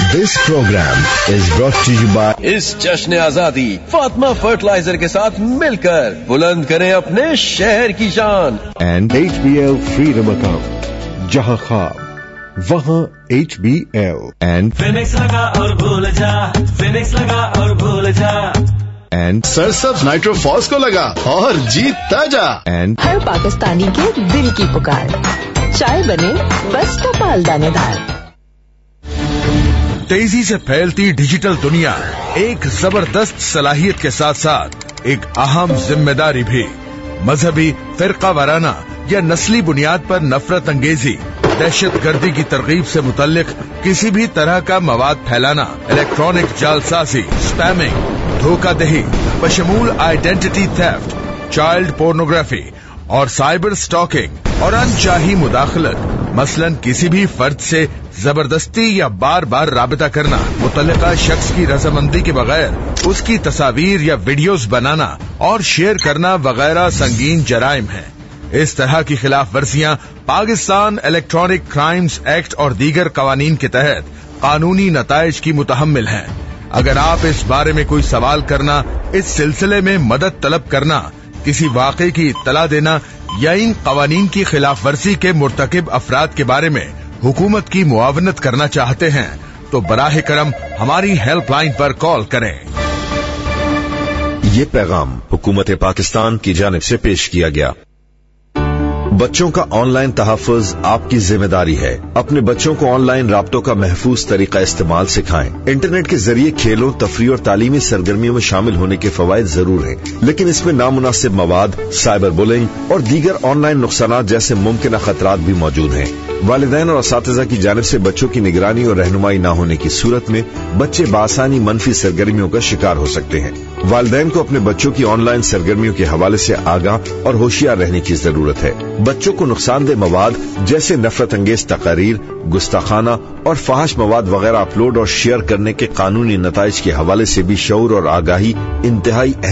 This program is brought to you by इस जश्न आजादी फातिमा फर्टिलाइजर के साथ मिलकर बुलंद करें अपने शहर की शान and HBL Freedom Account. जहां ख्वाब वहां HBL and फिनिक्स लगा और भूल जा, फिनिक्स लगा और भूल जा, and सरसब्ज नाइट्रो फॉस को लगा और जीतता जा, and हर पाकिस्तानी के दिल की पुकार, चाय बने बस कपाल दानेदार। तेजी से फैलती डिजिटल दुनिया एक जबरदस्त सलाहियत के साथ साथ एक अहम जिम्मेदारी भी। मजहबी, फिरका वाराना या नस्ली बुनियाद पर नफरत अंगेजी, दहशत गर्दी की तरगीब से मुतल्लिक किसी भी तरह का मवाद फैलाना, इलेक्ट्रॉनिक जालसाजी, spamming, धोखाधही, बशमूल identity theft, child pornography और साइबर स्टॉकिंग और अनचाही मुदाखलत, मसलन किसी भी फर्द से जबरदस्ती या बार बार राबिता करना, मुतल्लिका शख्स की रजामंदी के बगैर उसकी तस्वीर या वीडियोस बनाना और शेयर करना वगैरह संगीन जराइम हैं। इस तरह की खिलाफ वर्जियां पाकिस्तान इलेक्ट्रॉनिक क्राइम्स एक्ट और दीगर कवानीन के तहत कानूनी नताइज की मुतहम्मिल हैं। अगर आप इस बारे में कोई सवाल करना, इस सिलसिले में मदद तलब करना, किसी वाक़े की इत्तला देना या इन कवानीन की खिलाफ वर्जी के मुर्तकिब अफराद के बारे में हुकूमत की मुआवनत करना चाहते हैं तो बराह करम हमारी हेल्पलाइन पर कॉल करें। ये पैगाम हुकूमत पाकिस्तान की जानिब से पेश किया गया। बच्चों का ऑनलाइन तहफ़्फ़ुज़ आपकी जिम्मेदारी है। अपने बच्चों को ऑनलाइन राब्तों का महफूज तरीका इस्तेमाल सिखाएं। इंटरनेट के जरिए खेलों, तफरीह और तालीमी सरगर्मियों में शामिल होने के फवायद जरूर हैं, लेकिन इसमें नामुनासिब मवाद, साइबर बुलिंग और दीगर ऑनलाइन नुकसानात जैसे मुमकिन खतरात भी मौजूद हैं। वालिदैन और असातिज़ा की जानिब से बच्चों की निगरानी और रहनुमाई न होने की सूरत में बच्चे बासानी मनफी सरगर्मियों का शिकार हो सकते हैं। वालिदैन को अपने बच्चों की ऑनलाइन सरगर्मियों के हवाले से आगाह और होशियार रहने की जरूरत है। बच्चों को नुकसानदेह मवाद जैसे नफरत अंगेज तकारीर, गुस्ताखाना और फहाश मवाद वगैरह अपलोड और शेयर करने के कानूनी नताइज के हवाले से भी शऊर और आगाही इंतहाई